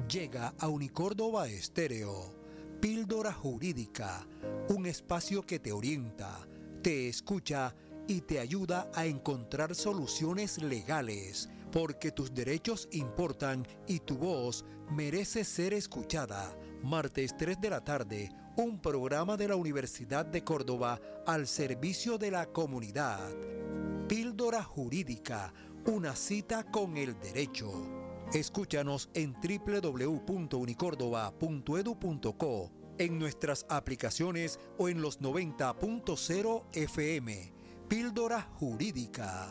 Llega a Unicórdoba Estéreo, Píldora Jurídica, un espacio que te orienta, te escucha y te ayuda a encontrar soluciones legales, porque tus derechos importan y tu voz merece ser escuchada. Martes 3 de la tarde, un programa de la Universidad de Córdoba al servicio de la comunidad. Píldora Jurídica, una cita con el derecho. Escúchanos en www.unicordoba.edu.co, en nuestras aplicaciones o en los 90.0 FM. Píldora Jurídica.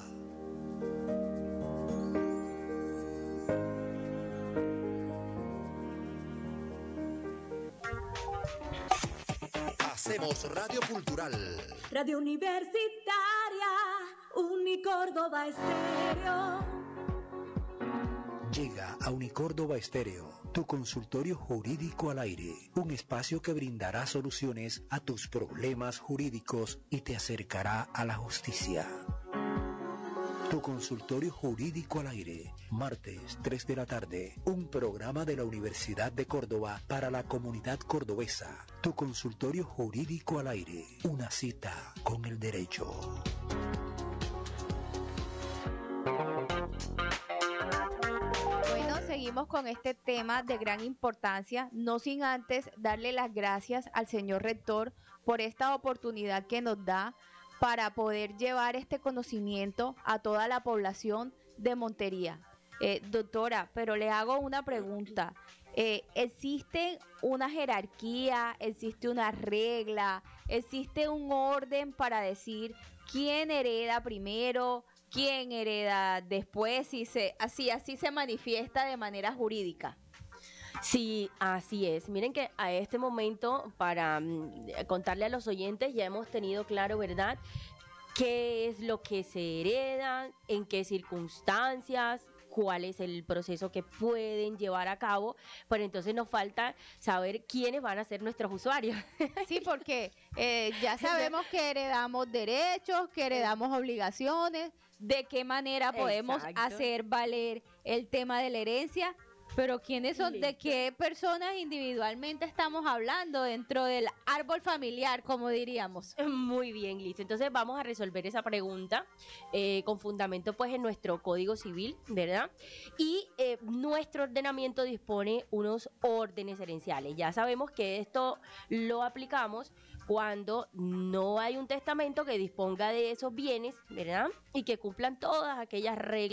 Hacemos Radio Cultural. Radio Universitaria, Unicórdoba Estéreo. Llega a Unicórdoba Estéreo, tu consultorio jurídico al aire, un espacio que brindará soluciones a tus problemas jurídicos y te acercará a la justicia. Tu consultorio jurídico al aire, martes 3 de la tarde, un programa de la Universidad de Córdoba para la comunidad cordobesa. Tu consultorio jurídico al aire, una cita con el derecho. Seguimos con este tema de gran importancia, no sin antes darle las gracias al señor rector por esta oportunidad que nos da para poder llevar este conocimiento a toda la población de Montería. Doctora, pero le hago una pregunta. ¿Existe una jerarquía, existe una regla, existe un orden para decir quién hereda primero, quién hereda después, y así se manifiesta de manera jurídica? Sí, así es. Miren que a este momento, para contarle a los oyentes, ya hemos tenido claro, ¿verdad?, qué es lo que se hereda, en qué circunstancias, cuál es el proceso que pueden llevar a cabo, pero entonces nos falta saber quiénes van a ser nuestros usuarios. Sí, porque ya sabemos que heredamos derechos, que heredamos obligaciones, de qué manera podemos hacer valer el tema de la herencia, pero quiénes son, listo, de qué personas individualmente estamos hablando dentro del árbol familiar, como diríamos. Muy bien, listo. Entonces vamos a resolver esa pregunta con fundamento pues en nuestro Código Civil, ¿verdad? Y nuestro ordenamiento dispone unos órdenes herenciales. Ya sabemos que esto lo aplicamos cuando no hay un testamento que disponga de esos bienes, ¿verdad? Y que cumplan todas aquellas reglas